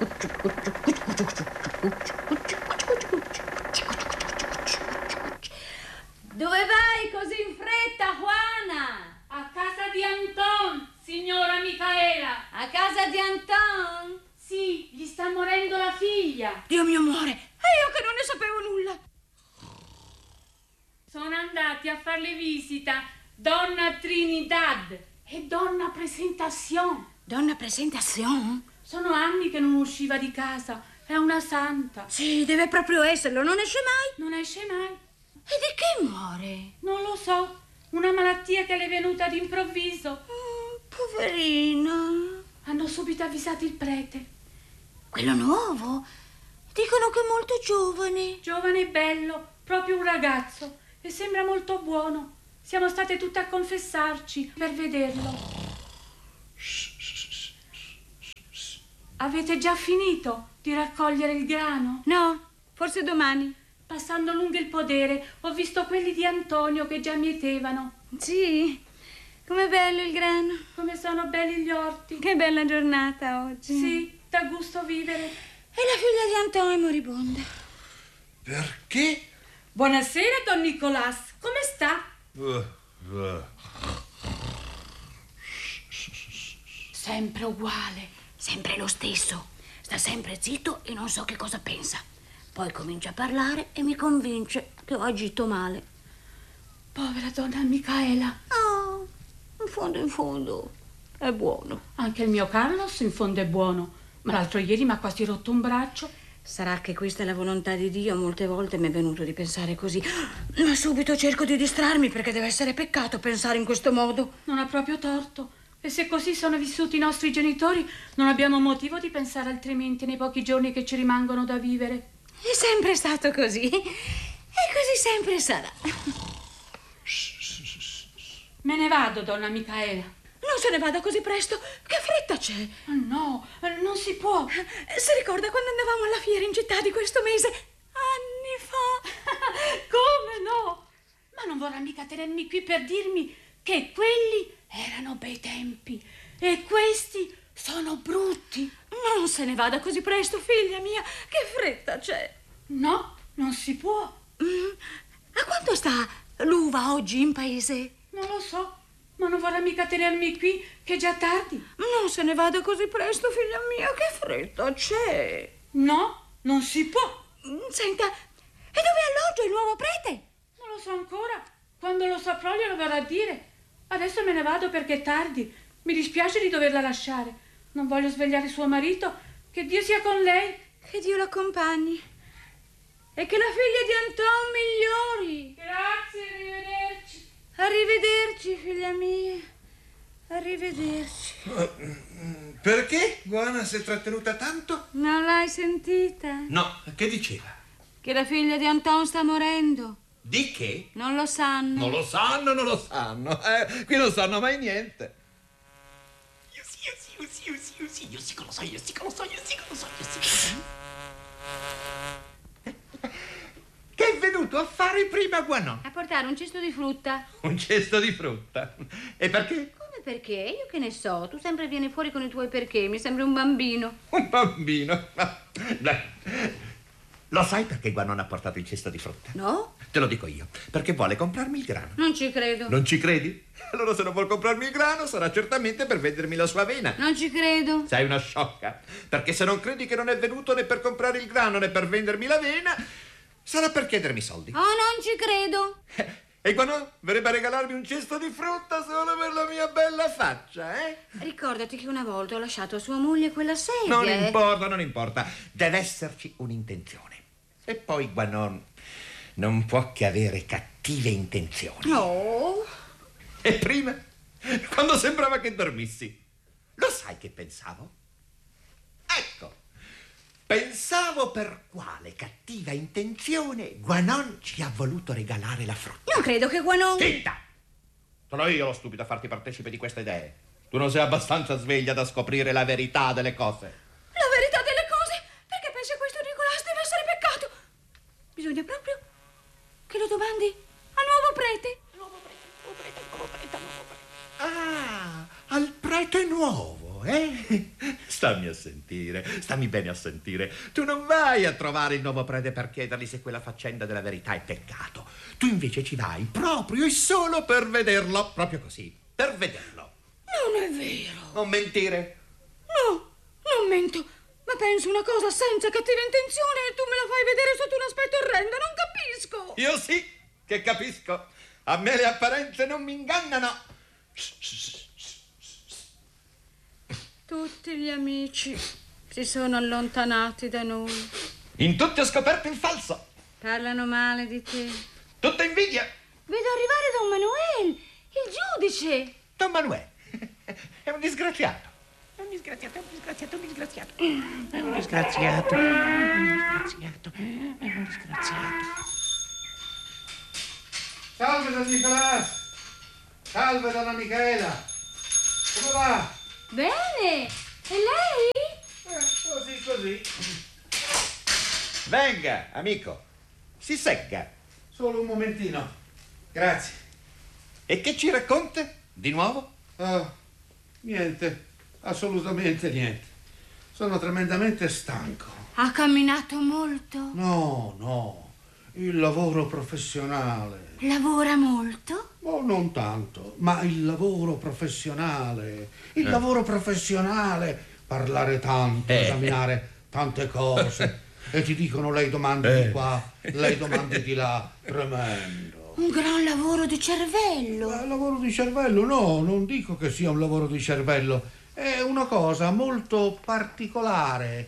Dove vai così in fretta, Juana? A casa di Anton, signora Micaela. A casa di Anton? Sì, gli sta morendo la figlia. Dio mio amore, e io che non ne sapevo nulla. Sono andati a farle visita Donna Trinidad e Donna Presentación. Donna Presentación? Sono anni che non usciva di casa. È una santa. Sì, deve proprio esserlo, non esce mai. Non esce mai. E di che muore? Non lo so. Una malattia che le è venuta d'improvviso. Poverina. Hanno subito avvisato il prete. Quello nuovo? Dicono che è molto giovane. Giovane e bello, proprio un ragazzo. E sembra molto buono. Siamo state tutte a confessarci per vederlo. Avete già finito di raccogliere il grano? No, forse domani. Passando lungo il podere ho visto quelli di Antonio che già mietevano. Sì, com'è bello il grano. Come sono belli gli orti. Che bella giornata oggi. Sì, dà gusto vivere. E la figlia di Antonio è moribonda. Perché? Buonasera, Don Nicolas. Come sta? Sempre uguale. Sempre lo stesso. Sta sempre zitto e non so che cosa pensa. Poi comincia a parlare e mi convince che ho agito male. Povera donna Micaela. Oh, in fondo, è buono. Anche il mio Carlos in fondo è buono. Ma l'altro ieri mi ha quasi rotto un braccio. Sarà che questa è la volontà di Dio. Molte volte mi è venuto di pensare così. Ma subito cerco di distrarmi perché deve essere peccato pensare in questo modo. Non ha proprio torto. E se così sono vissuti i nostri genitori, non abbiamo motivo di pensare altrimenti nei pochi giorni che ci rimangono da vivere. È sempre stato così. E così sempre sarà. Me ne vado, donna Micaela. Non se ne vada così presto. Che fretta c'è? No, non si può. Si ricorda quando andavamo alla fiera in città di questo mese? Anni fa. Come no? Ma non vorrà mica tenermi qui per dirmi che quelli erano bei tempi e questi sono brutti. Non se ne vada così presto, figlia mia. Che fretta c'è? No, non si può. A quanto sta l'uva oggi in paese? Non lo so, ma non vorrà mica tenermi qui, che è già tardi. Non se ne vada così presto, figlia mia. Che fretta c'è? No, non si può. Senta, e dove alloggio il nuovo prete? Non lo so ancora. Quando lo saprò glielo verrò a dire. Adesso me ne vado perché è tardi. Mi dispiace di doverla lasciare. Non voglio svegliare suo marito. Che Dio sia con lei. Che Dio l'accompagni. E che la figlia di Anton migliori. Grazie, arrivederci. Arrivederci, figlia mia. Arrivederci. Perché Guana si è trattenuta tanto? Non l'hai sentita? No, che diceva? Che la figlia di Anton sta morendo. Di che? Non lo sanno. Non lo sanno, non lo sanno. Qui non sanno mai niente. Io sì che lo so. Che è venuto a fare prima Guanò? A portare un cesto di frutta. Un cesto di frutta. E perché? Come perché? Io che ne so. Tu sempre vieni fuori con i tuoi perché. Mi sembri un bambino. Un bambino. Lo sai perché Guanò ha portato il cesto di frutta? No? Te lo dico io. Perché vuole comprarmi il grano. Non ci credo. Non ci credi? Allora se non vuol comprarmi il grano sarà certamente per vendermi la sua avena. Non ci credo. Sei una sciocca. Perché se non credi che non è venuto né per comprare il grano né per vendermi l'avena, sarà per chiedermi soldi. Oh, non ci credo. E Guanò verrebbe a regalarmi un cesto di frutta solo per la mia bella faccia, eh? Ricordati che una volta ho lasciato a sua moglie quella sedia. Non importa. Deve esserci un'intenzione. E poi Guanò non può che avere cattive intenzioni. No. E prima, quando sembrava che dormissi, lo sai che pensavo? Ecco, pensavo per quale cattiva intenzione Guanon ci ha voluto regalare la frutta. Non credo che Guanon... Zitta! Sono io lo stupido a farti partecipe di queste idee. Tu non sei abbastanza sveglia da scoprire la verità delle cose. La verità delle cose? Perché pensi a questo Nicolas deve essere peccato? Bisogna proprio che lo domandi al nuovo prete. Nuovo prete. Ah, al prete nuovo, eh? Stammi a sentire, stammi bene a sentire. Tu non vai a trovare il nuovo prete per chiedergli se quella faccenda della verità è peccato. Tu invece ci vai proprio e solo per vederlo, proprio così, per vederlo. Non è vero. Non mentire. No, non mento. Ma penso una cosa senza cattiva intenzione e tu me la fai vedere sotto un aspetto orrendo. Non capisco. Io sì che capisco. A me le apparenze non mi ingannano. Tutti gli amici si sono allontanati da noi. In tutti ho scoperto il falso. Parlano male di te. Tutta invidia. Vedo arrivare Don Manuel, il giudice. Don Manuel è un disgraziato. È un disgraziato, è un disgraziato, è un disgraziato. È un disgraziato, è un disgraziato, è un disgraziato. Salve, Don Nicolas. Salve, Donna Michela. Come va? Bene. E lei? Così. Venga, amico. Si segga. Solo un momentino. Grazie. E che ci racconta di nuovo? Niente. Assolutamente niente. Sono tremendamente stanco. Ha camminato molto? No. Il lavoro professionale. Lavora molto? Oh, non tanto, ma il lavoro professionale. Il lavoro professionale. Parlare tanto, esaminare tante cose. E ti dicono lei domande di qua, lei domande di là. Tremendo. Un gran lavoro di cervello. Lavoro di cervello? No, non dico che sia un lavoro di cervello. È una cosa molto particolare,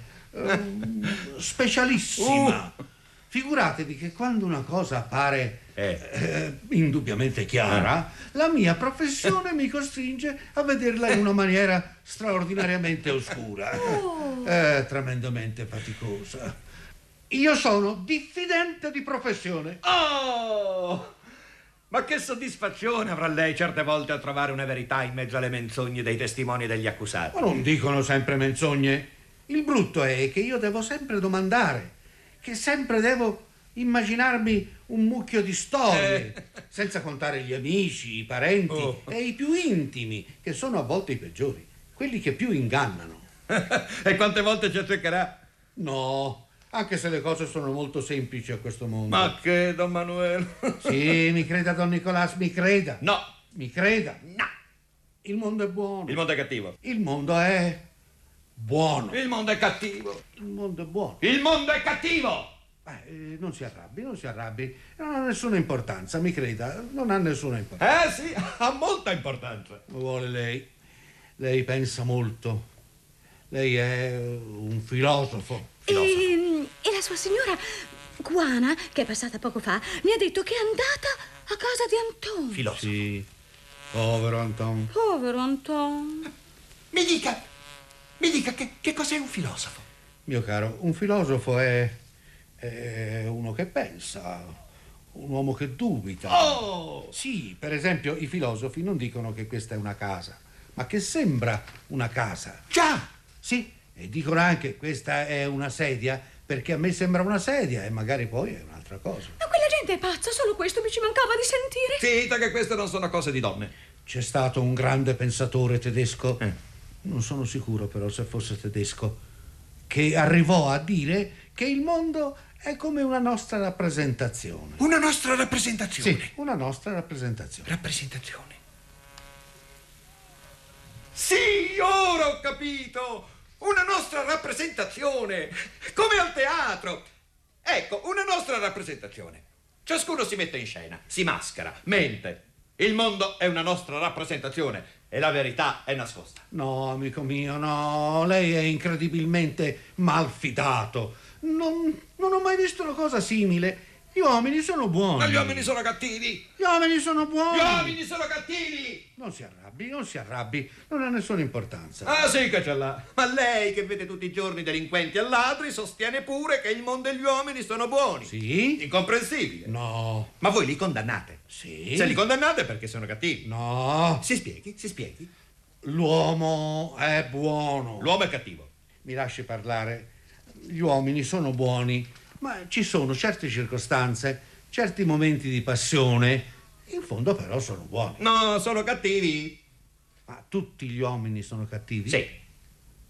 specialissima. Figuratevi che quando una cosa appare indubbiamente chiara, la mia professione mi costringe a vederla in una maniera straordinariamente oscura, tremendamente faticosa. Io sono diffidente di professione. Oh! Ma che soddisfazione avrà lei certe volte a trovare una verità in mezzo alle menzogne dei testimoni e degli accusati. Ma non dicono sempre menzogne. Il brutto è che io devo sempre domandare, che sempre devo immaginarmi un mucchio di storie, senza contare gli amici, i parenti e i più intimi, che sono a volte i peggiori, quelli che più ingannano. E quante volte ci azzeccherà? No, anche se le cose sono molto semplici a questo mondo. Ma che, Don Manuel? Sì, mi creda, Don Nicolas, mi creda. No. Mi creda. No. Il mondo è buono. Il mondo è cattivo. Il mondo è buono. Il mondo è cattivo. Il mondo è buono. Il mondo è cattivo. Non si arrabbi. Non ha nessuna importanza, mi creda, non ha nessuna importanza. Sì, ha molta importanza. Vuole lei. Lei pensa molto. Lei è un filosofo. E la sua signora Guana, che è passata poco fa, mi ha detto che è andata a casa di Anton. Filosofo. Sì, povero Anton. Povero Anton. Mi dica che cos'è un filosofo? Mio caro, un filosofo è uno che pensa, un uomo che dubita. Oh! Sì, per esempio, i filosofi non dicono che questa è una casa, ma che sembra una casa. Già! Sì, e dicono anche questa è una sedia, perché a me sembra una sedia e magari poi è un'altra cosa. Ma quella gente è pazza, solo questo mi ci mancava di sentire. Zita, che queste non sono cose di donne. C'è stato un grande pensatore tedesco, non sono sicuro però se fosse tedesco, che arrivò a dire che il mondo è come una nostra rappresentazione. Una nostra rappresentazione? Sì, una nostra rappresentazione. Rappresentazione? Sì, ora ho capito! Una nostra rappresentazione! Come al teatro! Ecco, una nostra rappresentazione. Ciascuno si mette in scena, si maschera, mente. Il mondo è una nostra rappresentazione e la verità è nascosta. No, amico mio, no, lei è incredibilmente malfidato. Non ho mai visto una cosa simile. Gli uomini sono buoni. Ma gli uomini sono cattivi! Gli uomini sono buoni. Gli uomini sono cattivi! Non si arrabbi, non ha nessuna importanza. Ah, sì che ce l'ha. Ma lei, che vede tutti i giorni delinquenti e ladri, sostiene pure che il mondo e gli uomini sono buoni. Sì? Incomprensibile. No. Ma voi li condannate? Sì? Se li condannate è perché sono cattivi. No. Si spieghi. L'uomo è buono. L'uomo è cattivo. Mi lasci parlare. Gli uomini sono buoni, ma ci sono certe circostanze, certi momenti di passione. In fondo però sono buoni. No, sono cattivi. Ma tutti gli uomini sono cattivi? Sì.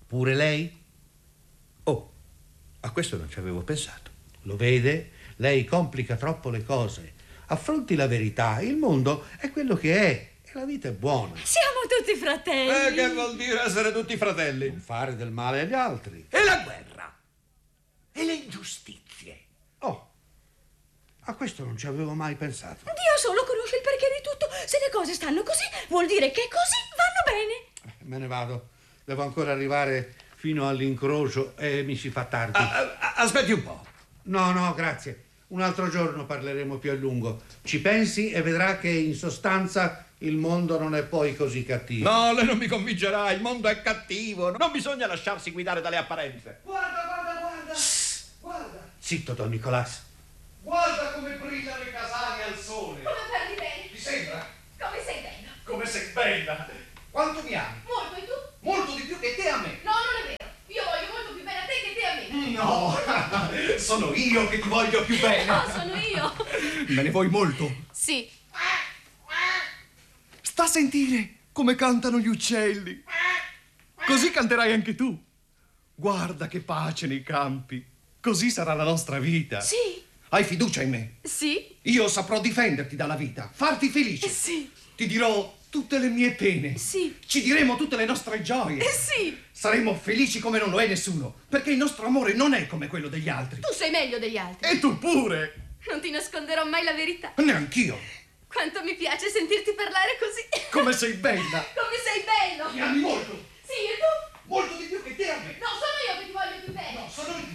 Pure lei? Oh, a questo non ci avevo pensato. Lo vede? Lei complica troppo le cose. Affronti la verità. Il mondo è quello che è e la vita è buona. Siamo tutti fratelli. Che vuol dire essere tutti fratelli? Non fare del male agli altri. E la guerra? E le ingiustizie? Oh, a questo non ci avevo mai pensato. Dio solo conosce il perché di tutto. Se le cose stanno così, vuol dire che così vanno bene. Me ne vado. Devo ancora arrivare fino all'incrocio e mi si fa tardi. Aspetti un po'. No, grazie. Un altro giorno parleremo più a lungo. Ci pensi e vedrà che in sostanza il mondo non è poi così cattivo. No, lei non mi convincerà. Il mondo è cattivo. Non bisogna lasciarsi guidare dalle apparenze. Guarda. Zitto, Don Nicolas. Guarda come brillano i casali al sole. Come parli bene? Ti sembra? Come sei bello? Come sei bella. Quanto mi ami? Molto, e tu? Molto di più che te a me. No, non è vero. Io voglio molto più bene a te che te a me. No, sono io che ti voglio più bene. No, sono io. Me ne vuoi molto? Sì. Sta a sentire come cantano gli uccelli. Così canterai anche tu. Guarda che pace nei campi. Così sarà la nostra vita. Sì. Hai fiducia in me? Sì. Io saprò difenderti dalla vita, farti felice. Sì. Ti dirò tutte le mie pene. Sì. Ci diremo tutte le nostre gioie. Sì. Saremo felici come non lo è nessuno, perché il nostro amore non è come quello degli altri. Tu sei meglio degli altri. E tu pure. Non ti nasconderò mai la verità. Neanch'io. Quanto mi piace sentirti parlare così. Come sei bella. Come sei bello. Mi ami molto. Sì, e tu? Molto di più che te a me. No, sono io che ti voglio più bene. No, sono io.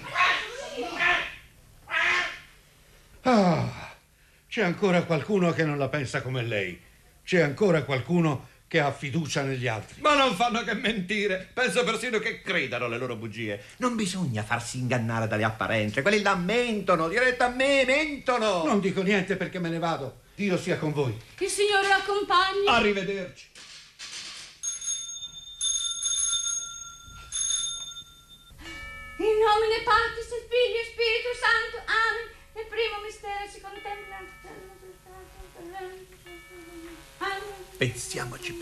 C'è ancora qualcuno che non la pensa come lei. C'è ancora qualcuno che ha fiducia negli altri. Ma non fanno che mentire. Penso persino che credano alle loro bugie. Non bisogna farsi ingannare dalle apparenze. Quelli là mentono, diretta a me, mentono. Non dico niente perché me ne vado. Dio sia con voi. Il Signore l'accompagni. Arrivederci. In nomine Patris et Filii e Spiritu Santo. Amen. Nel primo mistero si contempla. Pensiamoci.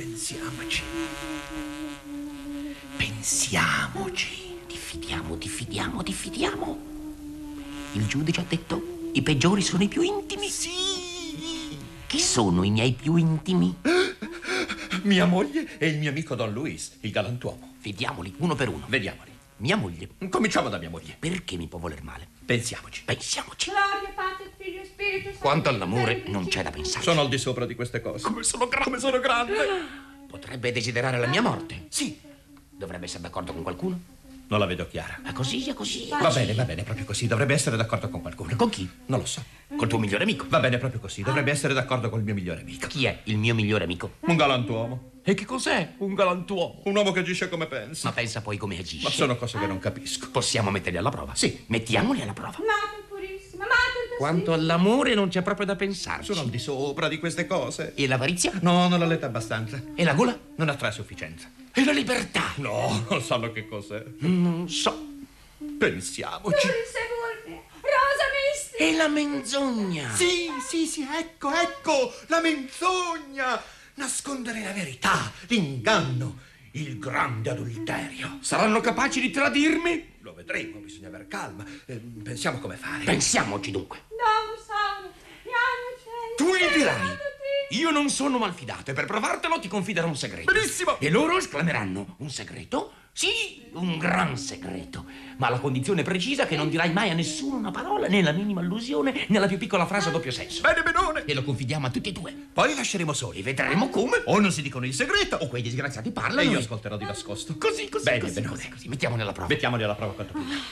Pensiamoci. Diffidiamo. Il giudice ha detto: i peggiori sono i più intimi. Sì. Chi sono i miei più intimi? Mia moglie e il mio amico Don Luis, il galantuomo. Vediamoli uno per uno. Vediamoli. Mia moglie. Cominciamo da mia moglie. Perché mi può voler male? Pensiamoci. Gloria Patri et Filii e Spiritu Santo. Quanto all'amore non c'è da pensare. Sono al di sopra di queste cose. Come sono grande. Potrebbe desiderare la mia morte. Sì. Dovrebbe essere d'accordo con qualcuno. Non la vedo chiara. È così. Va bene, proprio così. Dovrebbe essere d'accordo con qualcuno. Con chi? Non lo so. Col tuo migliore amico. Va bene, proprio così. Dovrebbe essere d'accordo col mio migliore amico. Chi è il mio migliore amico? Un galantuomo. E che cos'è un galantuomo? Un uomo che agisce come pensa. Ma pensa poi come agisce. Ma sono cose che non capisco. Possiamo metterli alla prova? Sì. Mettiamoli alla prova. Mater purissima, Mater Quanto all'amore non c'è proprio da pensarci. Sono al di sopra di queste cose. E l'avarizia? No, non l'ho letta abbastanza. E la gola? Non attrae a sufficienza. E la libertà? No, non sanno che cos'è. Non so. Pensiamoci. Sepolcro, rosa misti. E la menzogna? Sì, ecco, la menzogna. Nascondere la verità, l'inganno, il grande adulterio. Saranno capaci di tradirmi? Lo vedremo, bisogna aver calma. Pensiamo come fare. Pensiamoci dunque. Domus Sauro, Tu gli dirai: io non sono malfidato e per provartelo ti confiderò un segreto. Benissimo. E loro esclameranno: un segreto? Sì, un gran segreto. Ma alla condizione precisa che non dirai mai a nessuno una parola, né la minima allusione, né la più piccola frase a doppio senso. Bene, benone. E lo confidiamo a tutti e due. Poi li lasceremo soli. E vedremo come. O non si dicono il segreto, O quei disgraziati e parlano. io ascolterò di nascosto. Così. Bene, benone. Così. Mettiamoli alla prova. Mettiamoli alla prova quanto prima.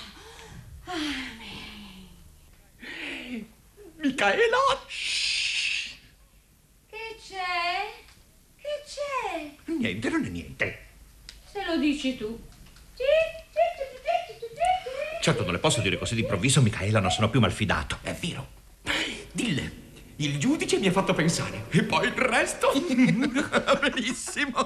Micaela! Shh. Che c'è? Niente, non è niente. Se lo dici tu. Certo, non le posso dire così d'improvviso, Micaela, non sono più malfidato. È vero. Dille. Il giudice mi ha fatto pensare. E poi il resto? Benissimo.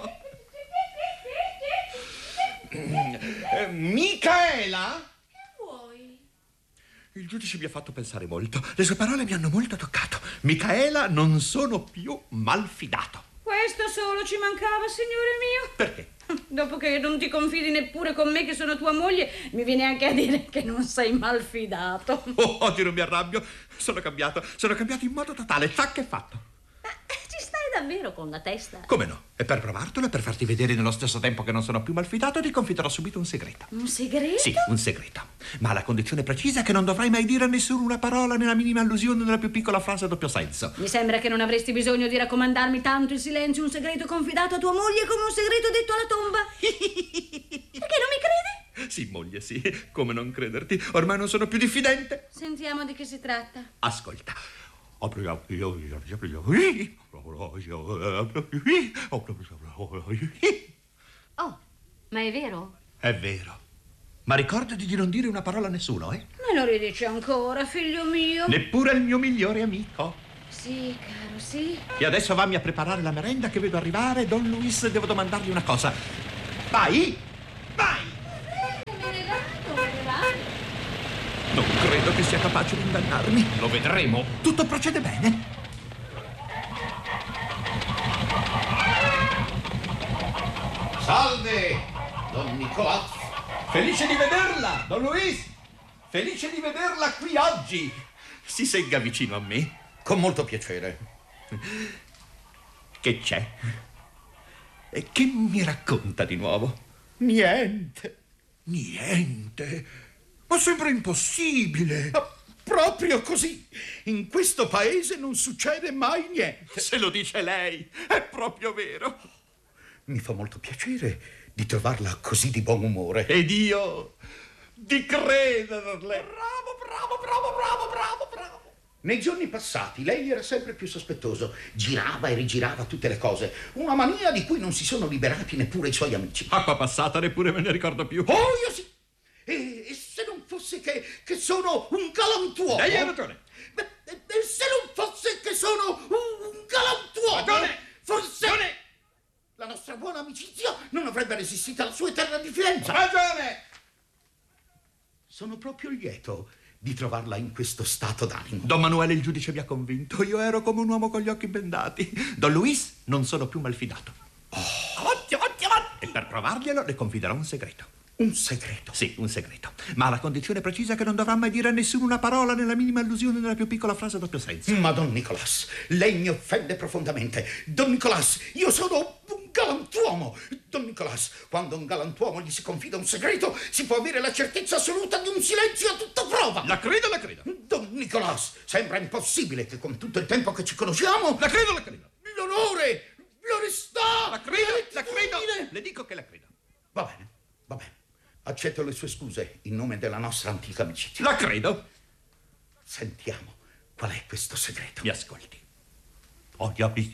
Micaela? Che vuoi? Il giudice mi ha fatto pensare molto. Le sue parole mi hanno molto toccato. Micaela, non sono più malfidato. Quello Questo solo ci mancava, signore mio. Perché? Dopo che non ti confidi neppure con me che sono tua moglie, mi viene anche a dire che non sei malfidato. Oh, oggi non mi arrabbio. Sono cambiato in modo totale. Tac, è fatto. Ma ci stai davvero con la testa? Come no? E per provartelo e per farti vedere nello stesso tempo che non sono più malfidato, ti confiderò subito un segreto. Un segreto? Sì, un segreto. Ma la condizione precisa è che non dovrai mai dire a nessuno una parola, né la minima allusione, nella più piccola frase a doppio senso. Mi sembra che non avresti bisogno di raccomandarmi tanto il silenzio, un segreto confidato a tua moglie come un segreto detto alla tomba. Perché non mi credi? Sì, moglie, sì. Come non crederti? Ormai non sono più diffidente. Sentiamo di che si tratta. Ascolta. Oh, ma è vero? È vero. Ma ricordati di non dire una parola a nessuno, eh? Me lo ridici ancora, figlio mio? Neppure al mio migliore amico. Sì, caro, sì. E adesso vammi a preparare la merenda che vedo arrivare. Don Luis, devo domandargli una cosa. Vai! Vai! Me ne vado. Non credo che sia capace di ingannarmi. Lo vedremo. Tutto procede bene. Salve, Don Nicolò. Felice di vederla, Don Luis. Felice di vederla qui oggi. Si segga vicino a me. Con molto piacere. Che c'è? E che mi racconta di nuovo? Niente. Ma sembra impossibile. Proprio così. In questo paese non succede mai niente. Se lo dice lei, è proprio vero. Mi fa molto piacere di trovarla così di buon umore. Ed io di crederle. Bravo. Nei giorni passati lei era sempre più sospettoso. Girava e rigirava tutte le cose. Una mania di cui non si sono liberati neppure i suoi amici. Acqua passata, neppure me ne ricordo più. Oh, io sì. E se non fosse che sono un galantuomo. Lei ha ragione. E se non fosse che sono un galantuomo. Ragione. Forse la nostra buona amicizia non avrebbe resistito alla sua eterna diffidenza. Ragione. Sono proprio lieto di trovarla in questo stato d'animo. Don Manuele il giudice mi ha convinto. Io ero come un uomo con gli occhi bendati. Don Luis non sono più malfidato. Avanti. E per provarglielo le confiderò un segreto. Un segreto? Sì, un segreto. Ma alla condizione precisa che non dovrà mai dire a nessuno una parola, nella minima allusione, nella più piccola frase a doppio senso. Ma Don Nicolas, lei mi offende profondamente. Don Nicolas, io sono un galantuomo. Don Nicolas, quando a un galantuomo gli si confida un segreto, si può avere la certezza assoluta di un silenzio a tutta prova. La credo. Don Nicolas, sembra impossibile che con tutto il tempo che ci conosciamo... La credo. L'onore, l'onestà... La credo. Le dico che la credo. Va bene. Accetto le sue scuse in nome della nostra antica amicizia. La credo. Sentiamo, qual è questo segreto? Mi ascolti. Oh,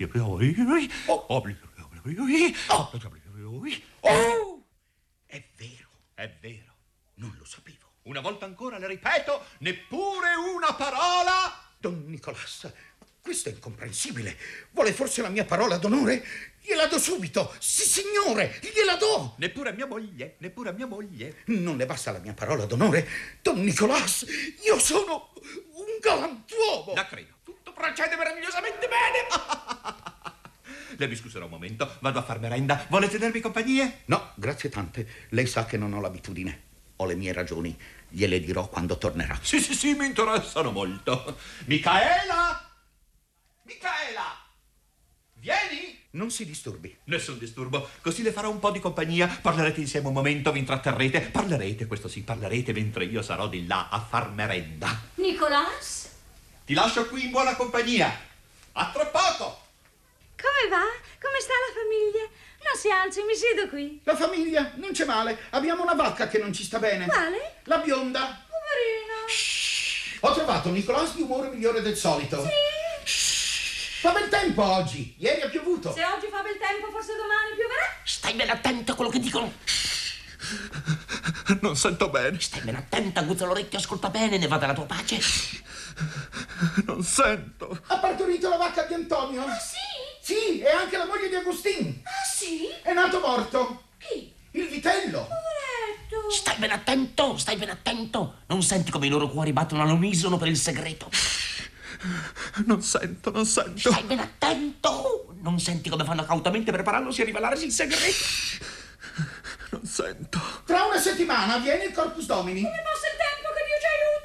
è vero. È vero. Non lo sapevo. Una volta ancora le ripeto, neppure una parola. Don Nicolas, questo è incomprensibile. Vuole forse la mia parola d'onore? Gliela do subito. Sì, signore, gliela do. Neppure a mia moglie. Non le basta la mia parola d'onore? Don Nicolas, io sono un galantuomo. La credo. Tutto procede meravigliosamente bene. Le mi scuserò un momento, vado a far merenda. Vuole tenermi compagnia? No, grazie tante. Lei sa che non ho l'abitudine. Ho le mie ragioni. Gliele dirò quando tornerà. Sì, mi interessano molto. Micaela! Vieni! Non si disturbi. Nessun disturbo. Così le farò un po' di compagnia. Parlerete insieme un momento, vi intratterrete. Parlerete mentre io sarò di là a far merenda. Nicolas? Ti lascio qui in buona compagnia. A tra poco! Come va? Come sta la famiglia? Non si alzi, mi siedo qui. La famiglia, non c'è male. Abbiamo una vacca che non ci sta bene. Quale? La bionda. Poverino. Ho trovato Nicolas di umore migliore del solito. Sì. Fa bel tempo oggi. Ieri ha piovuto. Se oggi fa bel tempo, forse domani pioverà. Stai ben attento a quello che dicono. Non sento bene. Stai ben attenta, aguzza l'orecchio, ascolta bene, ne va della tua pace. Non sento. Ha partorito la vacca di Antonio. Ah, sì? Sì, e anche la moglie di Agustin. Ah, sì? È nato morto. Chi? Il vitello. Poveretto. Stai ben attento. Non senti come i loro cuori battono all'unisono per il segreto. Non sento. Stai ben attento. Non senti come fanno cautamente preparandosi a rivelarsi il segreto? Non sento. Tra una settimana viene il Corpus Domini. Come passa il tempo, che Dio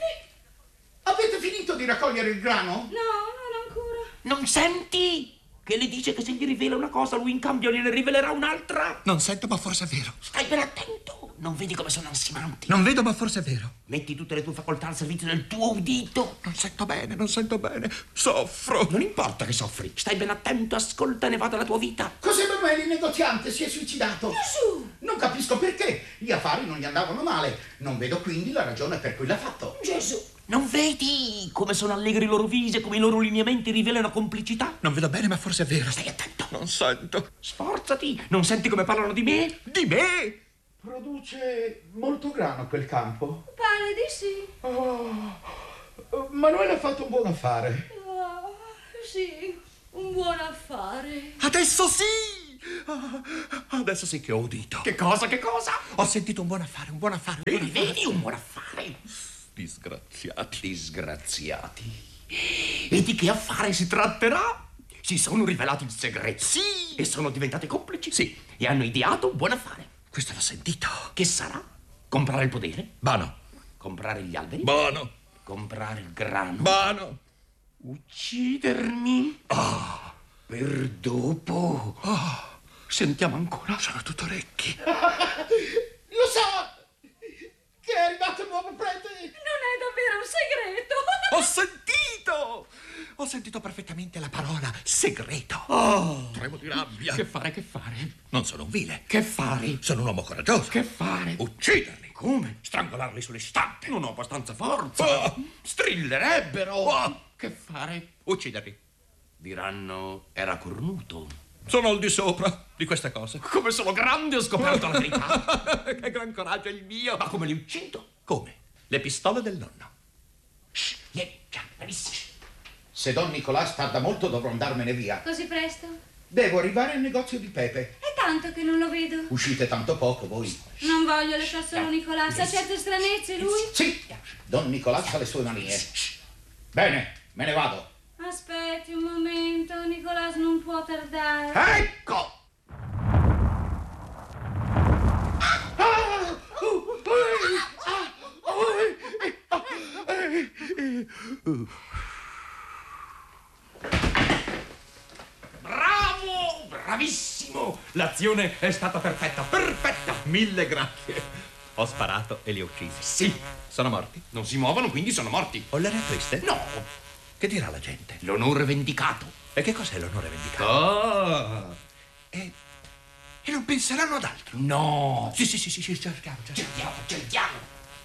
ci aiuti? Avete finito di raccogliere il grano? No, non ancora. Non senti? Che le dice che se gli rivela una cosa, lui in cambio gliene rivelerà un'altra? Non sento, ma forse è vero. Stai ben attento. Non vedi come sono ansimanti? Non vedo, ma forse è vero. Metti tutte le tue facoltà al servizio del tuo udito. Non sento bene, non sento bene. Soffro. Non importa che soffri. Stai ben attento, ascolta e ne va della tua vita. José Manuel, il negoziante, si è suicidato. Gesù! Non capisco perché. Gli affari non gli andavano male. Non vedo quindi la ragione per cui l'ha fatto. Gesù! Non vedi come sono allegri i loro visi e come i loro lineamenti rivelano complicità? Non vedo bene, ma forse è vero. Stai attento. Non sento. Sforzati. Non senti come parlano di me? Di me? Produce molto grano quel campo. Pare di sì. Manuele ha fatto un buon affare. Ah, sì, un buon affare. Adesso sì! Adesso sì che ho udito. Che cosa, che cosa? Ho sentito un buon affare, un buon affare. Un buon affare. Vedi un buon affare. Disgraziati. Disgraziati. E di che affare si tratterà? Si sono rivelati il segreto. Sì! E sono diventati complici. Sì. E hanno ideato un buon affare. Questo l'ho sentito. Che sarà? Comprare il potere? Buono. Comprare gli alberi? Buono. Comprare il grano? Buono. Uccidermi? Per dopo. Sentiamo ancora. Sono tutto orecchi. Lo sa che è arrivato il nuovo prete. Non è davvero un segreto. Ho sentito! Ho sentito perfettamente la parola segreto. Tremo di rabbia. Che fare, che fare? Non sono un vile. Che fare? Sono un uomo coraggioso. Che fare? Ucciderli. Come? Strangolarli sulle stampe. Non ho abbastanza forza. Strillerebbero. Che fare? Ucciderli. Diranno, era cornuto. Sono al di sopra di queste cose. Come sono grande, ho scoperto la verità. Che gran coraggio è il mio. Ma come li uccido? Come? Le pistole del nonno. Shh, vieni, già, benissimo. Se Don Nicolás tarda molto dovrò andarmene via. Così presto? Devo arrivare al negozio di Pepe. È tanto che non lo vedo. Uscite tanto poco voi. Non voglio lasciare solo Nicolà. Sa certe stranezze lui? Sì, Don Nicolás ha le sue manie. Bene, me ne vado. Aspetti un momento, Nicolás non può tardare. Ecco! Bravo! Bravissimo! L'azione è stata perfetta, perfetta! 1000 grazie. Ho sparato e li ho uccisi. Sì, Sono morti? non si muovono, quindi sono morti. Ho l'aria triste? No, Che dirà la gente? l'onore vendicato. E che cos'è l'onore vendicato? E non penseranno ad altro. No, Sì, cerchiamo. cerchiamo.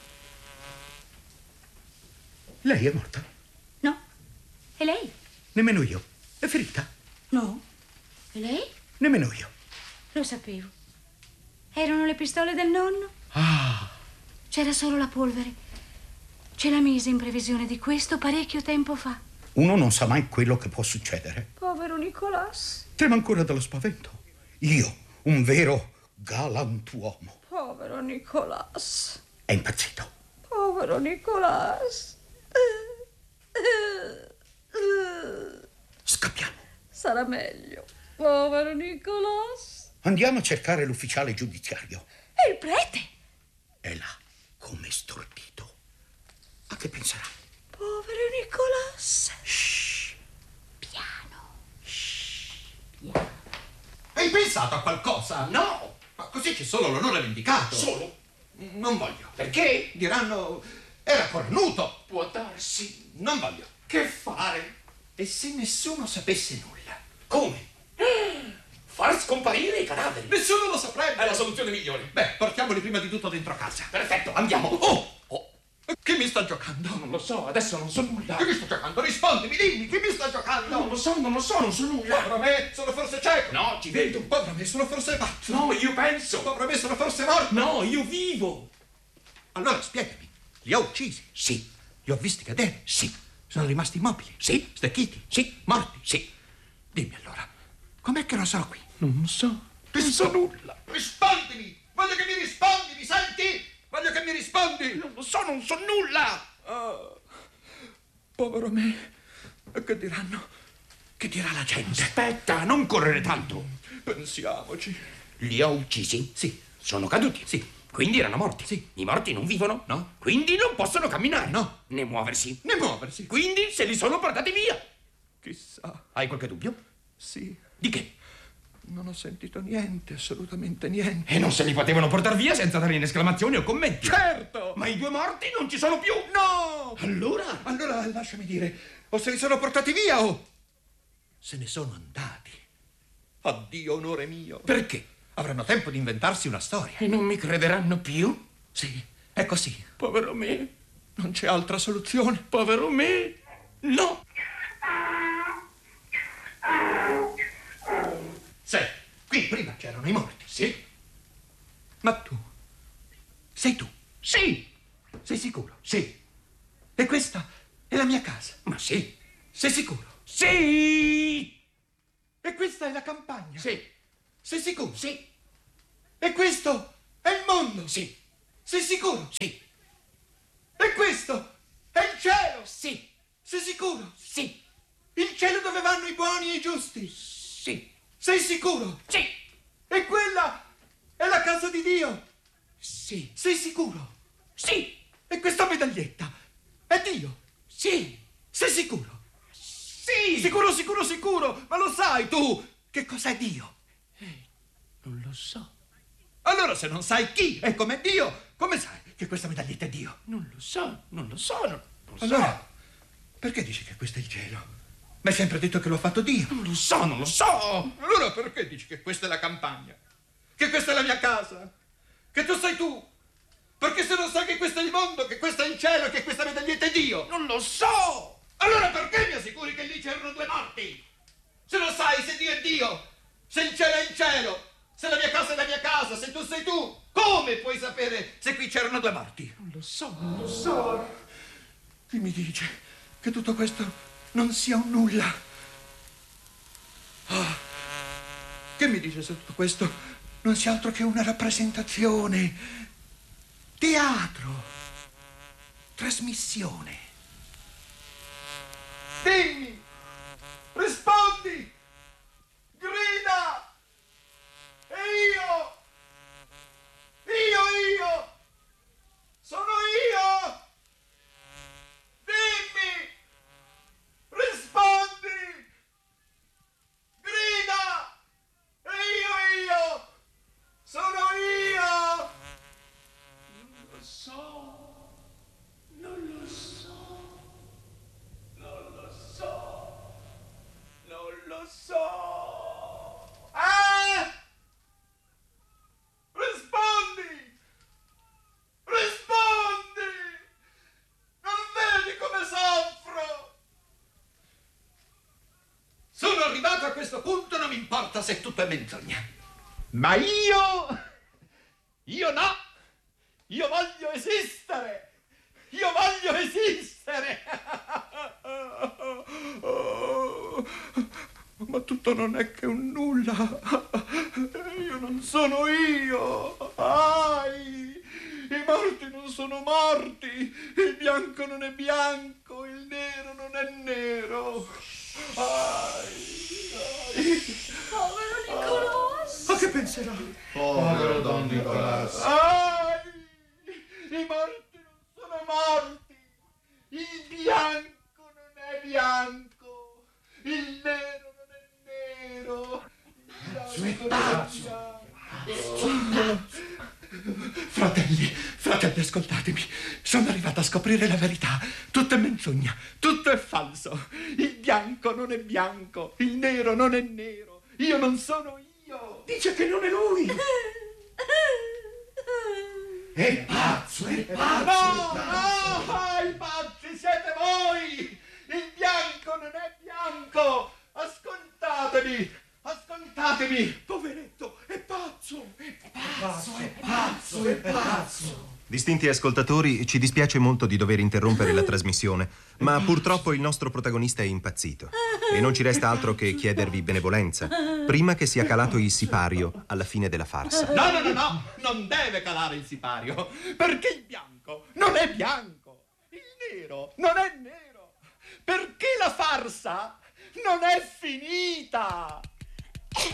Lei è morta? No. E lei? Nemmeno io. È ferita? No. E lei? Nemmeno io. Lo sapevo. Erano le pistole del nonno? C'era solo la polvere. Ce la mise in previsione di questo parecchio tempo fa. Uno non sa mai quello che può succedere. Povero Nicolás. Trema ancora dallo spavento. Io, un vero galantuomo. Povero Nicolás. È impazzito. Povero Nicolás. Scappiamo. Sarà meglio. Povero Nicolás. Andiamo a cercare l'ufficiale giudiziario. E il prete? È là, come stordito. A che penserà? Povero Nicolás. Hai pensato a qualcosa? No, Ma così c'è solo l'onore vendicato. solo. Non voglio. Perché? Diranno, era cornuto. Può darsi. Non voglio. Che fare? E se nessuno sapesse nulla? Come? Far scomparire i cadaveri. Nessuno lo saprebbe. È la soluzione migliore. Beh, portiamoli prima di tutto dentro casa. Perfetto, andiamo. Oh! Chi mi sta giocando? Non lo so, adesso non so nulla. Chi mi sta giocando? Rispondimi, dimmi, chi mi sta giocando? Non lo so, non so nulla. Povero me, sono forse cieco. No, ci vedo. Povero me, sono forse matto. No, io penso. Povero me, sono forse morto. No, io vivo. Allora spiegami, li ho uccisi? Sì, Li ho visti cadere? sì, Sono rimasti immobili? sì, Stecchiti? sì, Morti? sì. Dimmi allora, com'è che lo so qui? Non so. Non so nulla. Rispondimi! Voglio che mi rispondi, mi senti? Voglio che mi rispondi! Non lo so, non so nulla. Povero me, che diranno? Che dirà la gente? Aspetta, non correre tanto. Pensiamoci. Li ho uccisi? Sì. Sono caduti? Sì. Quindi erano morti? Sì. I morti non vivono? No. Quindi non possono camminare? No. Né muoversi? Né muoversi. Quindi se li sono portati via? Chissà. Hai qualche dubbio? Sì. Di che? Non ho sentito niente, assolutamente niente. E non se li potevano portare via senza dare in esclamazioni o commenti? Certo! Ma i 2 morti non ci sono più! No! Allora? Allora lasciami dire, o se li sono portati via o se ne sono andati. Addio, onore mio. Perché? Avranno tempo di inventarsi una storia. E non mi crederanno più? Sì, è così. Povero me. Non c'è altra soluzione. Povero me. No. Sai, qui prima c'erano i morti. Sì. Ma tu? Sei tu? Sì. Sei sicuro? Sì. E questa è la mia casa. Ma sì. Sei sicuro? Sì. E questa è la campagna. Sì. Sei sicuro? Sì. E questo è il mondo. Sì. Sei sicuro? Sì. E questo è il cielo. Sì. Sei sicuro? Sì. Il cielo dove vanno i buoni e i giusti. Sì. Sei sicuro? Sì. E quella è la casa di Dio. Sì. Sei sicuro? Sì. E questa medaglietta è Dio. Sì. Sei sicuro? Sì. Sicuro, sicuro, sicuro. Ma lo sai tu che cos'è Dio? Non lo so. Allora se non sai chi è come Dio, come sai che questa medaglietta è Dio? Non lo so. Non lo so. Non lo Allora, so. perché dici che questo è il cielo? Mi hai sempre detto che lo ha fatto Dio. Non lo so. Non lo so. Allora perché dici che questa è la campagna? Che questa è la mia casa? Che tu sei tu? Perché se non sai che questo è il mondo, che questo è il cielo e che questa medaglietta è Dio? Non lo so. Allora perché mi assicuri che lì c'erano 2 morti? Se non sai se Dio è Dio, se il cielo è il cielo, se la mia casa è la mia casa, se tu sei tu, come puoi sapere se qui c'erano 2 morti? Non lo so. Non lo so. Chi mi dice che tutto questo non sia un nulla? Ah, che mi dice se tutto questo non sia altro che una rappresentazione, teatro, trasmissione? Dimmi, rispondi, grida, e io, sono io, dimmi, rispondi, grida, e io, sono io. Non lo so. Non lo so. Non lo so. Non lo so. Rispondi! Rispondi! Non vedi come soffro? Sono arrivato a questo punto, non mi importa se tutto è menzogna. Ma io no! Io voglio esistere! Io voglio esistere! Oh, ma tutto non è che un nulla. Io non sono io. Ai, i morti non sono morti. Il bianco non è bianco. Il nero non è nero. Povero Nicolò. Ma che penserà? Povero Don Nicolò. I morti non sono morti. Il bianco non è bianco. Il nero non è nero. Fratelli, ascoltatemi. Sono arrivata a scoprire la verità. Tutto è menzogna, tutto è falso. Il bianco non è bianco, il nero non è nero. Io non sono io. Dice che non è lui. È pazzo, è pazzo. No, i pazzi siete voi. Il bianco non è bianco. Ascoltatemi. Poveretto, è pazzo. È pazzo. Distinti ascoltatori, ci dispiace molto di dover interrompere la trasmissione, ma purtroppo il nostro protagonista è impazzito e non ci resta altro che chiedervi benevolenza prima che sia calato il sipario alla fine della farsa. No, non deve calare il sipario, perché il bianco non è bianco, il nero non è nero, perché la farsa non è finita!